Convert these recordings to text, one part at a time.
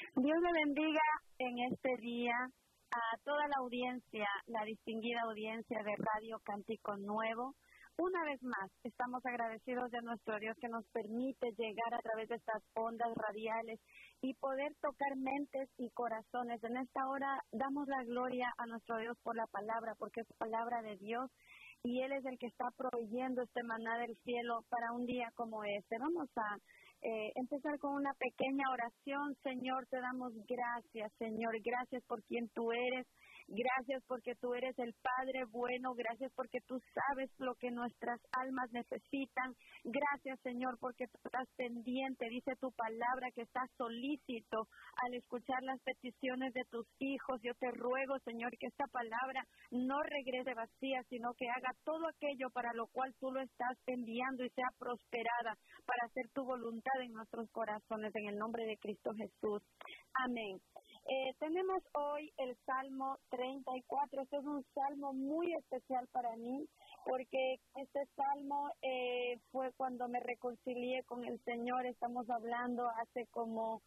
Dios le bendiga en este día a toda la audiencia, la distinguida audiencia de Radio Cántico Nuevo. Una vez más, estamos agradecidos de nuestro Dios que nos permite llegar a través de estas ondas radiales y poder tocar mentes y corazones. En esta hora damos la gloria a nuestro Dios por la palabra, porque es palabra de Dios y Él es el que está proveyendo este maná del cielo para un día como este. Vamos a empezar con una pequeña oración. Señor, te damos gracias, Señor, gracias por quien tú eres, gracias porque tú eres el Padre bueno, gracias porque tú sabes lo que nuestras almas necesitan, gracias, Señor, porque tú estás pendiente, dice tu palabra que estás solícito al escuchar las peticiones de tus hijos. Yo te ruego, Señor, que esta palabra no regrese vacía, sino que haga todo aquello para lo cual tú lo estás enviando y sea prosperada para hacer tu voluntad en nuestros corazones, en el nombre de Cristo Jesús. Amén. Tenemos hoy el Salmo 34. Este es un salmo muy especial para mí, porque este salmo fue cuando me reconcilié con el Señor. Estamos hablando hace como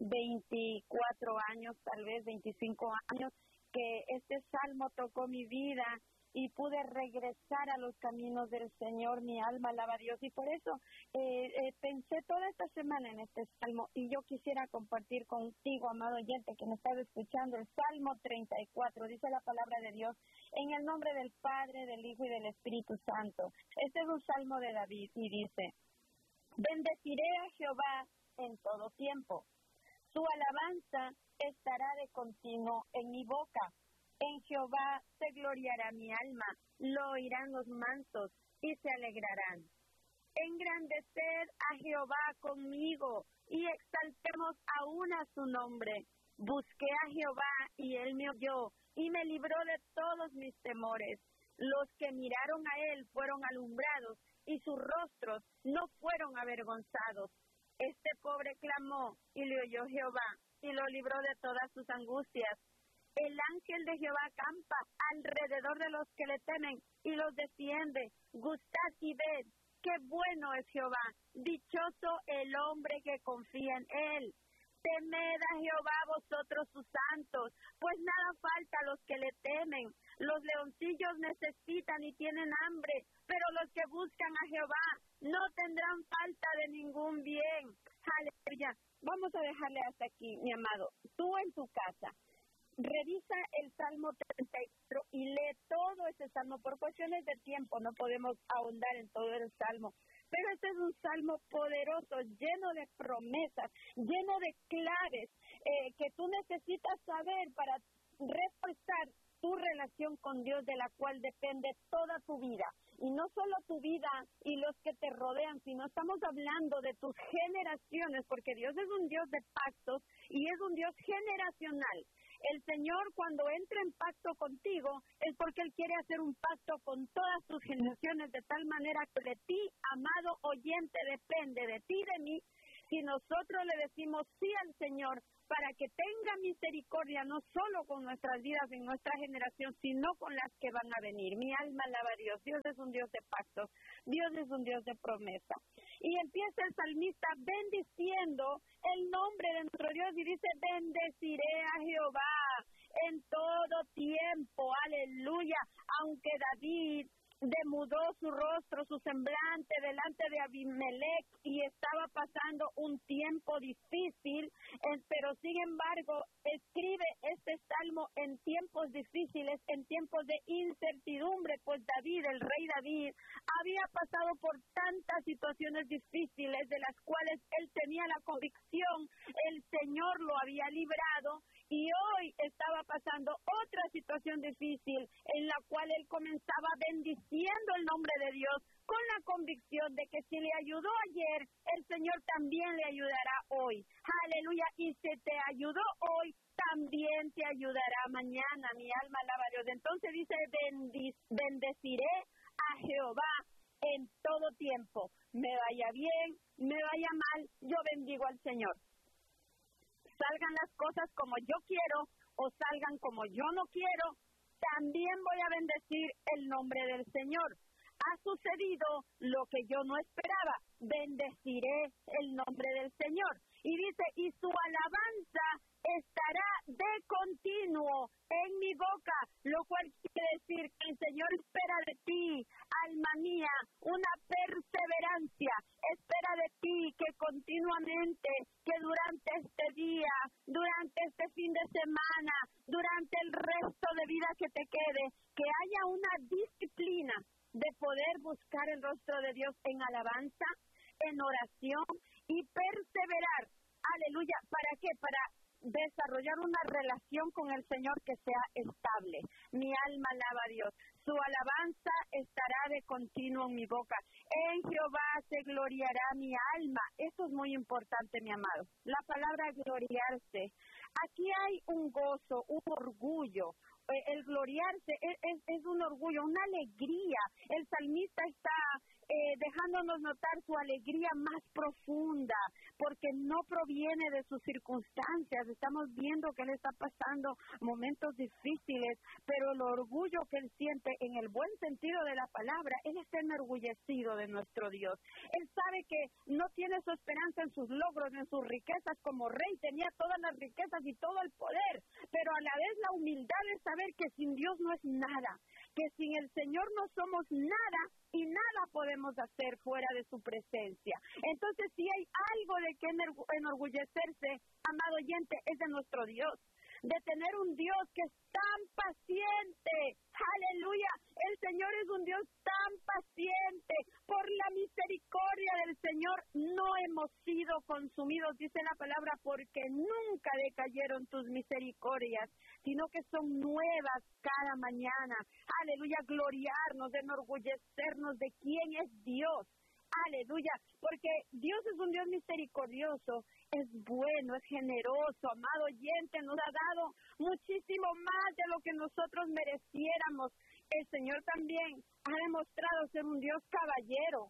24 años, tal vez 25 años, que este salmo tocó mi vida y pude regresar a los caminos del Señor. Mi alma alaba a Dios y por eso pensé toda esta semana en este salmo y yo quisiera compartir contigo, amado oyente, que me estás escuchando, el Salmo 34. Dice la palabra de Dios: en el nombre del Padre, del Hijo y del Espíritu Santo. Este es un salmo de David y dice: bendeciré a Jehová en todo tiempo. Su alabanza estará de continuo en mi boca. En Jehová se gloriará mi alma, lo oirán los mansos y se alegrarán. Engrandeced a Jehová conmigo y exaltemos aún a su nombre. Busqué a Jehová y él me oyó y me libró de todos mis temores. Los que miraron a él fueron alumbrados y sus rostros no fueron avergonzados. Este pobre clamó y le oyó Jehová y lo libró de todas sus angustias. El ángel de Jehová acampa alrededor de los que le temen y los defiende. Gustad y ved, qué bueno es Jehová. Dichoso el hombre que confía en él. Temed a Jehová vosotros sus santos, pues nada falta a los que le temen. Los leoncillos necesitan y tienen hambre, pero los que buscan a Jehová no tendrán falta de ningún bien. Aleluya. Vamos a dejarle hasta aquí, mi amado. Tú en tu casa, revisa el Salmo 34 y lee todo ese salmo. Por cuestiones de tiempo no podemos ahondar en todo el salmo, pero este es un salmo poderoso, lleno de promesas, lleno de claves que tú necesitas saber para reforzar tu relación con Dios, de la cual depende toda tu vida. Y no solo tu vida y los que te rodean, sino estamos hablando de tus generaciones, porque Dios es un Dios de pactos y es un Dios generacional. El Señor, cuando entra en pacto contigo, es porque Él quiere hacer un pacto con todas tus generaciones, de tal manera que de ti, amado oyente, depende, de ti y de mí, si nosotros le decimos sí al Señor, para que tenga misericordia no solo con nuestras vidas en nuestra generación, sino con las que van a venir. Mi alma alaba a Dios. Dios es un Dios de pactos, Dios es un Dios de promesa. Y empieza el salmista bendiciendo el nombre de nuestro Dios y dice: bendeciré a Jehová en todo tiempo, aleluya. Aunque David demudó su rostro, su semblante delante de Abimelech y estaba pasando un tiempo difícil, pero sin embargo escribe este salmo en tiempos difíciles, en tiempos de incertidumbre, pues David, el rey David, había pasado por tantas situaciones difíciles de las cuales él tenía la convicción, el Señor lo había librado, y hoy estaba pasando otra situación difícil en la cual él comenzaba bendiciendo el nombre de Dios con la convicción de que si le ayudó ayer, el Señor también le ayudará hoy. Aleluya. Y si te ayudó hoy, también te ayudará mañana. Mi alma alaba a Dios. Entonces dice: bendeciré a Jehová en todo tiempo. Me vaya bien, me vaya mal, yo bendigo al Señor. Salgan las cosas como yo quiero o salgan como yo no quiero, también voy a bendecir el nombre del Señor. ha sucedido lo que yo no esperaba. Bendeciré el nombre del Señor. Y dice, y su alabanza estará de continuo en mi boca, lo cual quiere decir que el Señor espera de ti, alma mía, una perseverancia, espera de ti que continuamente, que durante este día, durante este fin de semana, durante el resto de vida que te quede, que haya una disciplina de poder buscar el rostro de Dios en alabanza, en oración y perseverar. Aleluya. ¿Para qué? Para desarrollar una relación con el Señor que sea estable. Mi alma alaba a Dios. Su alabanza estará de continuo en mi boca. En Jehová se gloriará mi alma. Esto es muy importante, mi amado. La palabra gloriarse. Aquí hay un gozo, un orgullo. El gloriarse es un orgullo, una alegría. El salmista está dejándonos notar su alegría más profunda, porque no proviene de sus circunstancias. Estamos viendo que él está pasando momentos difíciles, pero el orgullo que él siente, en el buen sentido de la palabra, él está enorgullecido de nuestro Dios. Él sabe que no tiene su esperanza en sus logros, en sus riquezas. Como rey tenía todas las riquezas y todo el poder, pero a la vez la humildad de saber que sin Dios no es nada, que sin el Señor no somos nada y nada podemos hacer fuera de su presencia. Entonces, si hay algo de que enorgullecerse, amado oyente, es de nuestro Dios, de tener un Dios que es tan paciente. Aleluya, el Señor es un Dios tan paciente. Por la misericordia del Señor no hemos sido consumidos, dice la palabra, porque nunca decayeron tus misericordias, sino que son nuevas cada mañana. Aleluya, gloriarnos, enorgullecernos de quién es Dios. Aleluya, porque Dios es un Dios misericordioso, es bueno, es generoso, amado oyente, nos ha dado muchísimo más de lo que nosotros mereciéramos. El Señor también ha demostrado ser un Dios caballero.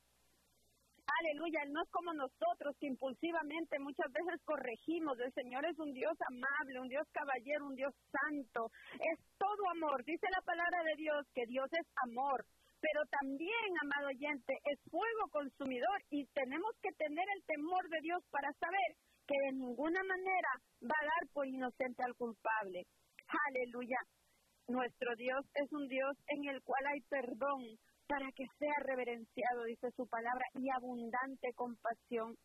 Aleluya, Él no es como nosotros que impulsivamente muchas veces corregimos. El Señor es un Dios amable, un Dios caballero, un Dios santo. Es todo amor. Dice la palabra de Dios que Dios es amor. Pero también, amado oyente, es fuego consumidor y tenemos que tener el temor de Dios para saber que de ninguna manera va a dar por inocente al culpable. Aleluya. Nuestro Dios es un Dios en el cual hay perdón para que sea reverenciado, dice su palabra, y abundante compasión.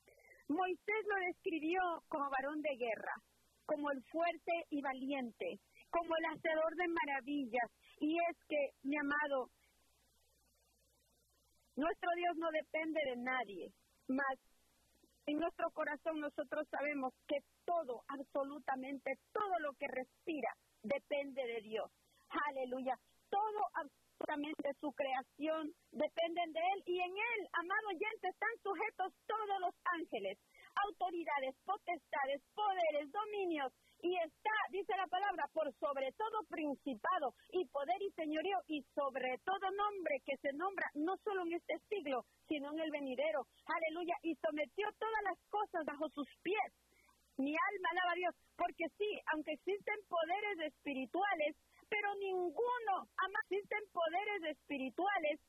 Moisés lo describió como varón de guerra, como el fuerte y valiente, como el hacedor de maravillas. Y es que, mi amado, nuestro Dios no depende de nadie, mas en nuestro corazón nosotros sabemos que todo, absolutamente todo lo que respira, depende de Dios. Aleluya. Todo, absolutamente su creación, dependen de Él. Y en Él, amado oyente, están sujetos todos los ángeles, autoridades, potestades, poderes, dominios. Y está, dice la palabra, por sobre todo principado y poder y señorío y sobre todo nombre que se nombra no solo en este siglo, sino en el venidero. Aleluya. Y sometió todas las cosas bajo sus pies. Mi alma alaba a Dios, porque sí, aunque existen poderes espirituales, pero ninguno, existen poderes espirituales